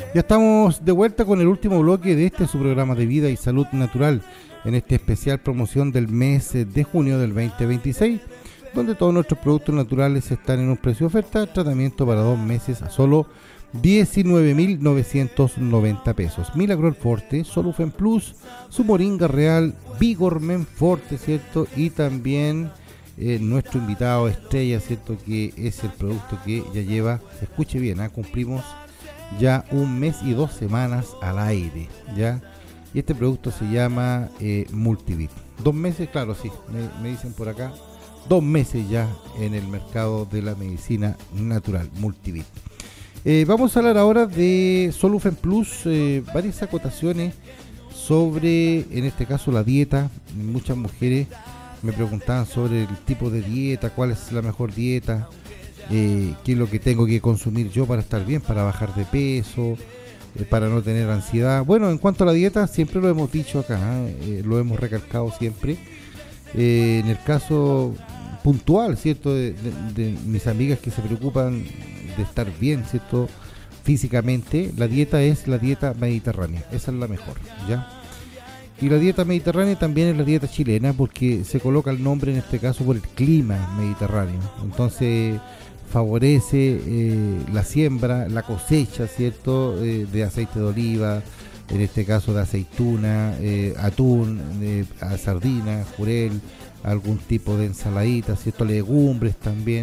Ya estamos de vuelta con el último bloque de este su programa de vida y salud natural, en este especial promoción del mes de junio del 2026, donde todos nuestros productos naturales están en un precio de oferta, tratamiento para 2 meses a solo 19.990 pesos. Milagrol Forte, Solufen Plus, su Moringa Real, Vigormen Forte, ¿cierto? Y también nuestro invitado estrella, ¿cierto? Que es el producto que ya lleva, escuche bien, cumplimos ya 1 mes y 2 semanas al aire, ¿ya? Y este producto se llama Multivit. 2 meses, claro, sí, me dicen por acá, 2 meses ya en el mercado de la medicina natural, Multivit. Vamos a hablar ahora de Solufen Plus, varias acotaciones sobre, en este caso, la dieta. Muchas mujeres me preguntaban sobre el tipo de dieta, cuál es la mejor dieta, qué es lo que tengo que consumir yo para estar bien, para bajar de peso, para no tener ansiedad. Bueno, en cuanto a la dieta, siempre lo hemos dicho acá, lo hemos recalcado siempre. En el caso puntual, ¿cierto? De mis amigas que se preocupan de estar bien, ¿cierto? Físicamente, la dieta es la dieta mediterránea, esa es la mejor, ¿ya? Y la dieta mediterránea también es la dieta chilena, porque se coloca el nombre en este caso por el clima mediterráneo. Entonces favorece la siembra, la cosecha, ¿cierto? De aceite de oliva, en este caso de aceituna, atún, sardina, jurel, algún tipo de ensaladita, ¿cierto? Legumbres también.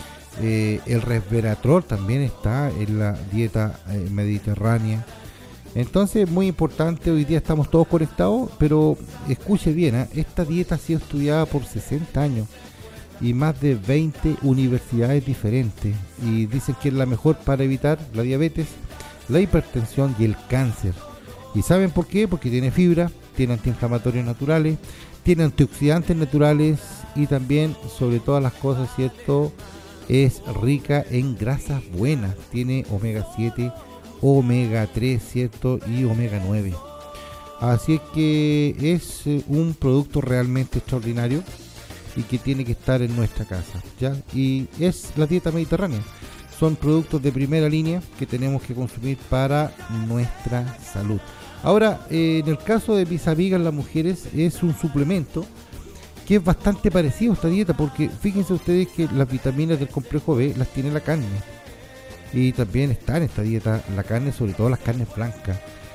El resveratrol también está en la dieta mediterránea. Entonces, muy importante, hoy día estamos todos conectados, pero escuche bien, esta dieta ha sido estudiada por 60 años y más de 20 universidades diferentes, y dicen que es la mejor para evitar la diabetes, la hipertensión y el cáncer. ¿Y saben por qué? Porque tiene fibra, tiene antiinflamatorios naturales, tiene antioxidantes naturales y también, sobre todas las cosas, ¿cierto?, es rica en grasas buenas, tiene omega 7, omega 3, ¿cierto?, y omega 9. Así es que es un producto realmente extraordinario y que tiene que estar en nuestra casa, ¿ya? Y es la dieta mediterránea. Son productos de primera línea que tenemos que consumir para nuestra salud. Ahora, en el caso de mis amigas las mujeres, es un suplemento que es bastante parecido a esta dieta, porque fíjense ustedes que las vitaminas del complejo B las tiene la carne, y también está en esta dieta la carne, sobre todo las carnes blancas.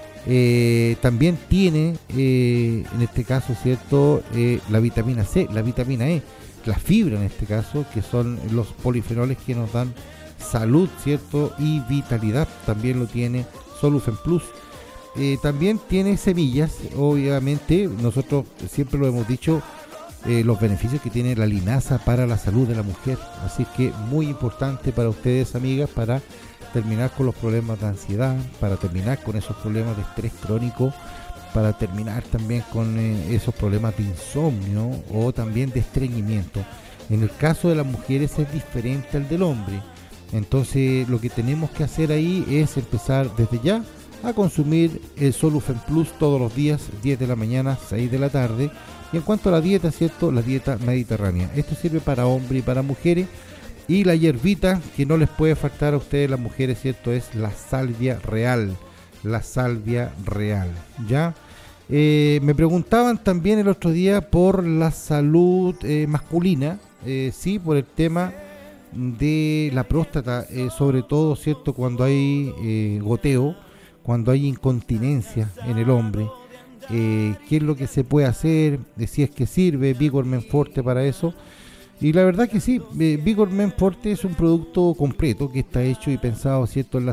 También tiene, en este caso, ¿cierto?, la vitamina C, la vitamina E, la fibra en este caso, que son los polifenoles que nos dan salud, ¿cierto?, y vitalidad. También lo tiene Solufen Plus. También tiene semillas, obviamente, nosotros siempre lo hemos dicho, los beneficios que tiene la linaza para la salud de la mujer. Así que muy importante para ustedes, amigas, para terminar con los problemas de ansiedad, para terminar con esos problemas de estrés crónico, para terminar también con esos problemas de insomnio o también de estreñimiento. En el caso de las mujeres es diferente al del hombre. Entonces lo que tenemos que hacer ahí es empezar desde ya a consumir el Solufen Plus todos los días, 10 de la mañana, 6 de la tarde. Y en cuanto a la dieta, ¿cierto?, la dieta mediterránea. Esto sirve para hombres y para mujeres. Y la hierbita que no les puede faltar a ustedes las mujeres, ¿cierto?, es la salvia real. La salvia real, ¿ya? Me preguntaban también el otro día por la salud masculina, sí, por el tema de la próstata, sobre todo, ¿cierto?, cuando hay goteo, cuando hay incontinencia en el hombre. Qué es lo que se puede hacer, si es que sirve Vigormen Forte para eso. Y la verdad que sí, Vigormen Forte es un producto completo que está hecho y pensado, ¿cierto?, en la